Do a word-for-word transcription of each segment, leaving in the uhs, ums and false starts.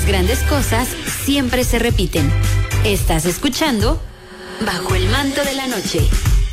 grandes cosas siempre se repiten. Estás escuchando Bajo el Manto de la Noche.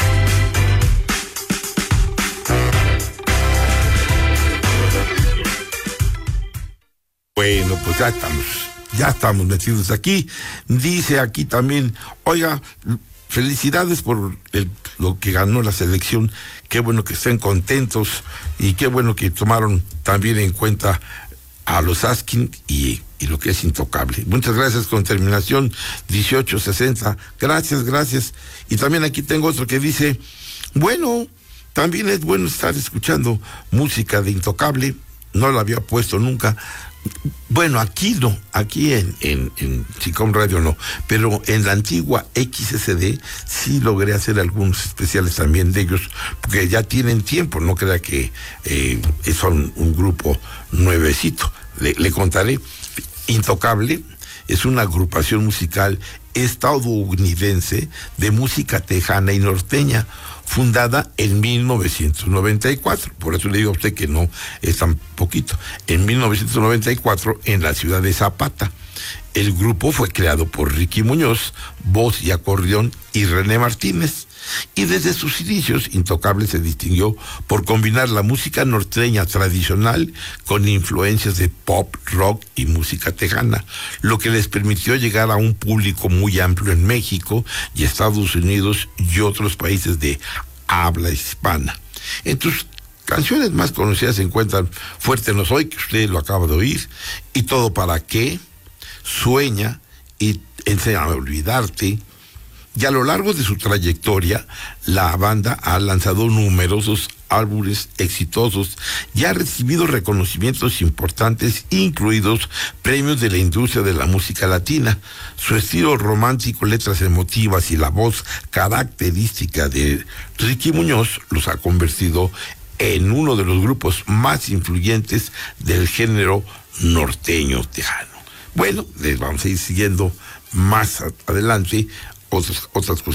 Bueno, pues ya estamos, ya estamos metidos aquí. Dice aquí también, oiga, felicidades por el, lo que ganó la selección. Qué bueno que estén contentos y qué bueno que tomaron también en cuenta a los Askin y, y lo que es Intocable. Muchas gracias, con terminación dieciocho sesenta. Gracias, gracias. Y también aquí tengo otro que dice, bueno, también es bueno estar escuchando música de Intocable. No la había puesto nunca. Bueno, aquí no, aquí en, en, en Chicom Radio no, pero en la antigua X S D sí logré hacer algunos especiales también de ellos, porque ya tienen tiempo, no crea que eh, son un grupo nuevecito. Le, le contaré. Intocable es una agrupación musical estadounidense de música tejana y norteña, fundada en mil novecientos noventa y cuatro, por eso le digo a usted que no es tan poquito, en mil novecientos noventa y cuatro en la ciudad de Zapata. El grupo fue creado por Ricky Muñoz, voz y acordeón, y René Martínez, y desde sus inicios Intocable se distinguió por combinar la música norteña tradicional con influencias de pop, rock y música tejana, lo que les permitió llegar a un público muy amplio en México y Estados Unidos y otros países de habla hispana. Entre sus canciones más conocidas se encuentran Fuerte no soy, que usted lo acaba de oír, y Todo para qué, Sueña y Enséñame a olvidarte. Y a lo largo de su trayectoria, la banda ha lanzado numerosos álbumes exitosos y ha recibido reconocimientos importantes, incluidos premios de la industria de la música latina. Su estilo romántico, letras emotivas y la voz característica de Ricky Muñoz los ha convertido en uno de los grupos más influyentes del género norteño tejano. Bueno, les vamos a ir siguiendo más adelante otras, otras cosas.